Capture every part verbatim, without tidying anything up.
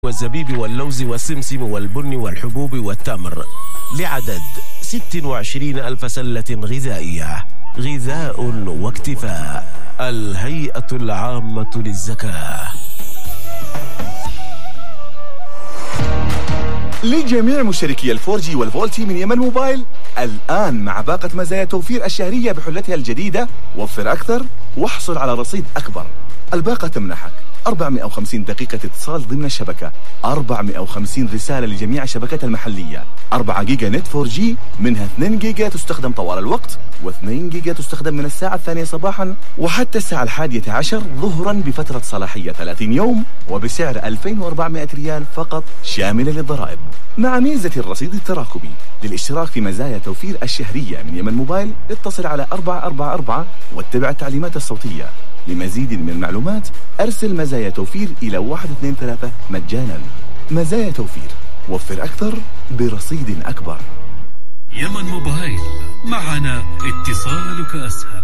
والزبيب واللوز والسمسم والبن والحبوب والتمر لعدد ستة وعشرين ألف سلة غذائية. غذاء واكتفاء. الهيئة العامة للزكاة. لجميع مشتركي الفور جي والفولتي من يمن موبايل الآن مع باقة مزايا توفير الشهرية بحلتها الجديدة، وفر أكثر واحصل على رصيد أكبر. الباقة تمنحك أربعمائة وخمسين دقيقة اتصال ضمن الشبكة، أربعمائة وخمسين رسالة لجميع الشبكات المحلية، أربعة جيجا نت فور جي منها اثنين جيجا تستخدم طوال الوقت، واثنين جيجا تستخدم من الساعة الثانية صباحا وحتى الساعة الحادية عشر ظهرا بفترة صلاحية ثلاثين يوم وبسعر ألفين وأربعمائة ريال فقط شاملة للضرائب، مع ميزة الرصيد التراكمي. للاشتراك في مزايا توفير الشهرية من يمن موبايل اتصل على أربعة أربعة أربعة واتبع التعليمات الصوتية. لمزيد من المعلومات أرسل مزايا توفير إلى واحد اثنين ثلاثة مجانا. مزايا توفير، وفر أكثر برصيد أكبر. يمن موبايل، معنا اتصالك أسهل.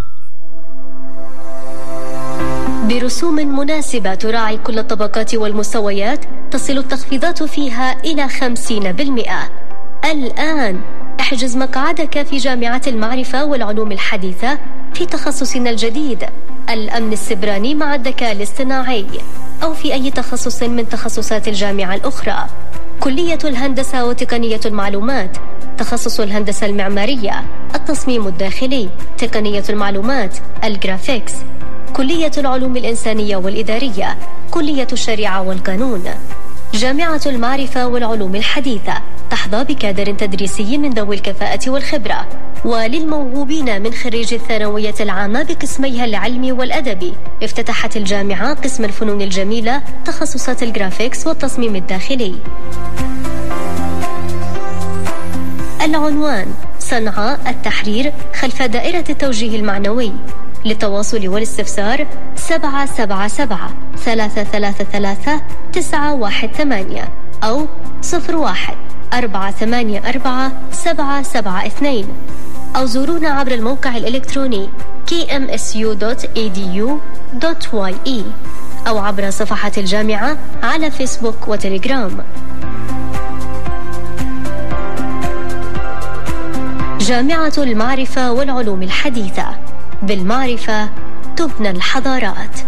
برسوم مناسبة تراعي كل الطبقات والمستويات، تصل التخفيضات فيها إلى خمسين بالمئة. الآن احجز مقعدك في جامعة المعرفة والعلوم الحديثة في تخصصنا الجديد الأمن السبراني مع الذكاء الاصطناعي، أو في أي تخصص من تخصصات الجامعة الأخرى. كلية الهندسة وتقنية المعلومات، تخصص الهندسة المعمارية، التصميم الداخلي، تقنية المعلومات، الجرافيكس، كلية العلوم الإنسانية والإدارية، كلية الشريعة والقانون. جامعة المعرفة والعلوم الحديثة تحظى بكادر تدريسي من ذوي الكفاءة والخبرة. وللموهوبين من خريج الثانوية العامة بقسميها العلمي والأدبي، افتتحت الجامعة قسم الفنون الجميلة تخصصات الجرافيكس والتصميم الداخلي. العنوان: صنعاء التحرير خلف دائرة التوجيه المعنوي. للتواصل والاستفسار سبعة سبعة سبعة ثلاثة ثلاثة ثلاثة تسعة واحد ثمانية أو صفر واحد أربعة ثمانية أربعة سبعة سبعة اثنين، أو زورونا عبر الموقع الإلكتروني كي إم إس يو دوت إي دي يو دوت واي إي أو عبر صفحة الجامعة على فيسبوك وتليجرام. جامعة المعرفة والعلوم الحديثة، بالمعرفة تبنى الحضارات.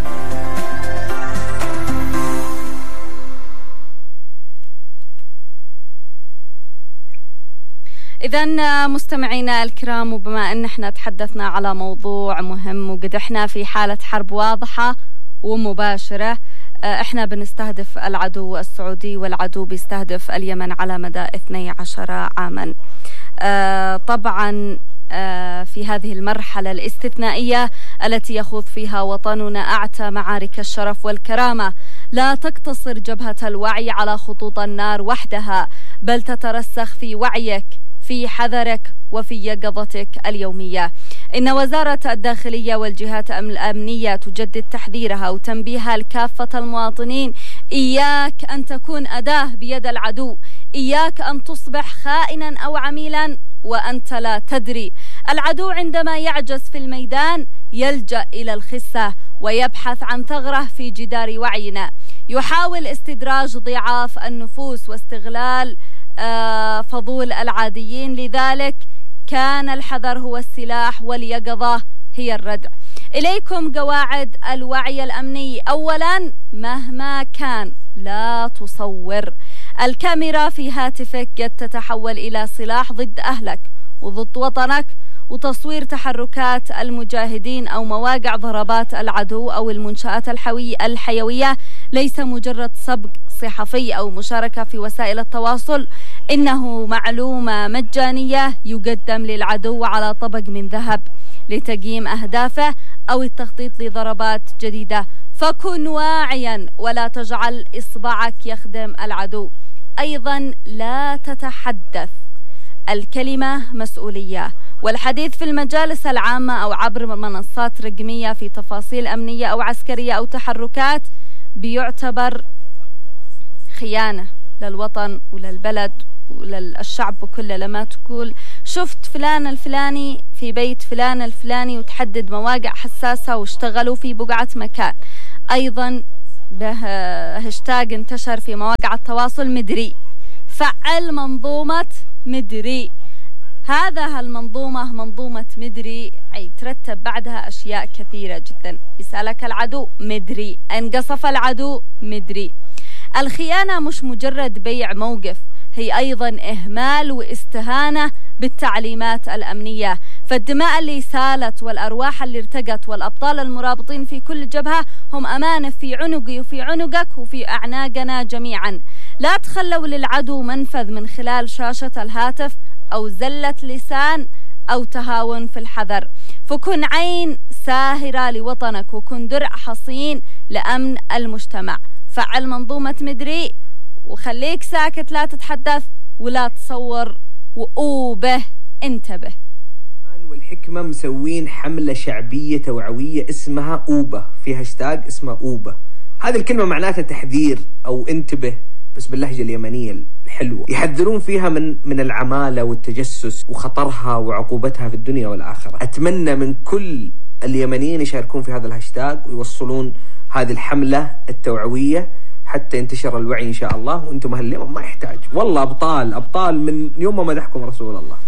إذن مستمعينا الكرام، وبما أن احنا تحدثنا على موضوع مهم وقد احنا في حالة حرب واضحة ومباشرة، احنا بنستهدف العدو السعودي والعدو بيستهدف اليمن على مدى اثني عشر عاما. طبعا في هذه المرحلة الاستثنائية التي يخوض فيها وطننا أعتى معارك الشرف والكرامة، لا تقتصر جبهة الوعي على خطوط النار وحدها، بل تترسخ في وعيك، في حذرك، وفي يقظتك اليومية. إن وزارة الداخلية والجهات الأمنية تجدد تحذيرها وتنبيهها لكافة المواطنين: إياك أن تكون أداة بيد العدو، إياك أن تصبح خائنا أو عميلا وأنت لا تدري. العدو عندما يعجز في الميدان يلجأ إلى الخسة ويبحث عن ثغرة في جدار وعينا، يحاول استدراج ضعاف النفوس واستغلال آه فضول العاديين. لذلك كان الحذر هو السلاح واليقظة هي الردع. إليكم قواعد الوعي الأمني. أولا، مهما كان لا تصور. الكاميرا في هاتفك قد تتحول إلى سلاح ضد أهلك وضد وطنك، وتصوير تحركات المجاهدين أو مواقع ضربات العدو أو المنشآت الحيوية ليس مجرد سبق صحفي أو مشاركة في وسائل التواصل، إنه معلومة مجانية يقدم للعدو على طبق من ذهب لتقييم أهدافه أو التخطيط لضربات جديدة. فكن واعيا ولا تجعل إصبعك يخدم العدو. أيضا لا تتحدث، الكلمة مسؤولية، والحديث في المجالس العامة أو عبر منصات رقمية في تفاصيل أمنية أو عسكرية أو تحركات بيعتبر خيانة للوطن وللبلد وللشعب كله. لما تقول شفت فلان الفلاني في بيت فلان الفلاني وتحدد مواقع حساسة واشتغلوا في بقعة مكان، أيضا به هاشتاج انتشر في مواقع التواصل مدري. فعل منظومة مدري. هذا هالمنظومة منظومة مدري أي ترتب بعدها أشياء كثيرة جدا. يسألك العدو مدري، انقصف العدو مدري. الخيانة مش مجرد بيع موقف، هي أيضا إهمال واستهانة بالتعليمات الأمنية. فالدماء اللي سالت والأرواح اللي ارتقت والأبطال المرابطين في كل جبهة هم أمانة في عنقي وفي عنقك وفي أعناقنا جميعا. لا تخلوا للعدو منفذ من خلال شاشة الهاتف أو زلة لسان أو تهاون في الحذر. فكن عين ساهرة لوطنك وكن درع حصين لأمن المجتمع. فعل منظومة مدري وخليك ساكت، لا تتحدث ولا تصور، وأوبه انتبه. والحكمة مسوين حملة شعبية توعوية اسمها أوبة، في هاشتاج اسمها أوبة. هذه الكلمة معناتها تحذير أو انتبه بس باللهجة اليمنية الحلوة. يحذرون فيها من من العمالة والتجسس وخطرها وعقوبتها في الدنيا والآخرة. أتمنى من كل اليمنيين يشاركون في هذا الهاشتاج ويوصلون هذه الحملة التوعوية حتى ينتشر الوعي إن شاء الله. وأنتم هاليوم ما يحتاج، والله أبطال أبطال من يوم ما مدحكم رسول الله.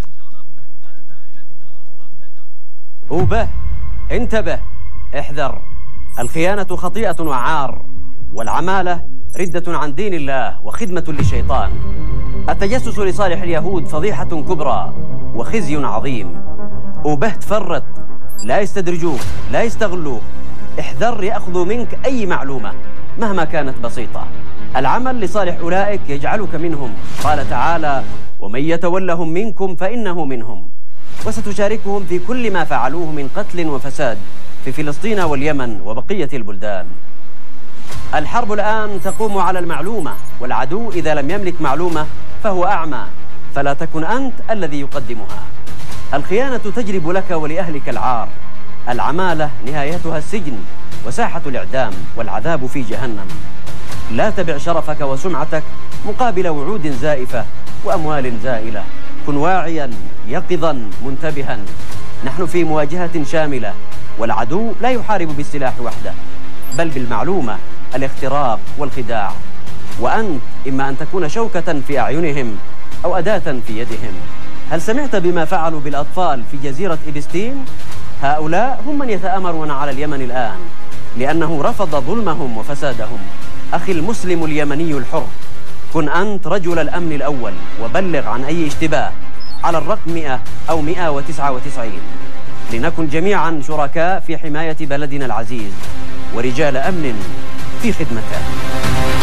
أوبه انتبه احذر. الخيانة خطيئة وعار، والعمالة ردة عن دين الله وخدمة للشيطان. التجسس لصالح اليهود فضيحة كبرى وخزي عظيم. أوبه تفرط، لا يستدرجوك، لا يستغلوك. احذر يأخذوا منك أي معلومة مهما كانت بسيطة. العمل لصالح أولئك يجعلك منهم. قال تعالى: ومن يتولهم منكم فإنه منهم. وستشاركهم في كل ما فعلوه من قتل وفساد في فلسطين واليمن وبقية البلدان. الحرب الآن تقوم على المعلومة، والعدو إذا لم يملك معلومة فهو أعمى، فلا تكن أنت الذي يقدمها. الخيانة تجلب لك ولأهلك العار. العمالة نهايتها السجن وساحة الإعدام والعذاب في جهنم. لا تبع شرفك وسمعتك مقابل وعود زائفة وأموال زائلة. كن واعيا يقظا منتبها. نحن في مواجهة شاملة، والعدو لا يحارب بالسلاح وحده بل بالمعلومة، الاختراق والخداع. وأنت إما أن تكون شوكة في أعينهم أو أداة في يدهم. هل سمعت بما فعلوا بالأطفال في جزيرة إبستين؟ هؤلاء هم من يتآمرون على اليمن الآن لأنه رفض ظلمهم وفسادهم. أخي المسلم اليمني الحر، كن أنت رجل الأمن الأول وبلغ عن أي اشتباه على الرقم مئة أو مئة وتسعة وتسعين. لنكن جميعا شركاء في حماية بلدنا العزيز ورجال أمن في خدمته.